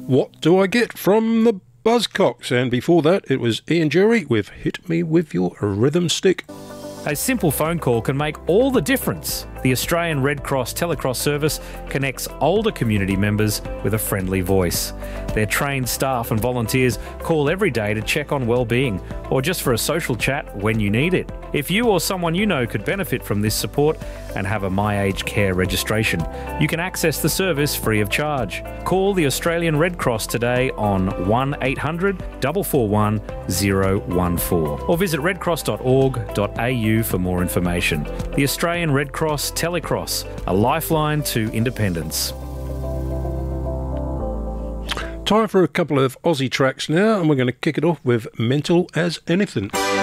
What Do I Get from the Buzzcocks? And before that, it was Ian Jury with Hit Me With Your Rhythm Stick. A simple phone call can make all the difference. The Australian Red Cross Telecross service connects older community members with a friendly voice. Their trained staff and volunteers call every day to check on well-being or just for a social chat when you need it. If you or someone you know could benefit from this support and have a My Aged Care registration, you can access the service free of charge. Call the Australian Red Cross today on 1800 441 014 or visit redcross.org.au for more information. The Australian Red Cross Telecross, a lifeline to independence. Time for a couple of Aussie tracks now, and we're going to kick it off with Mental as Anything.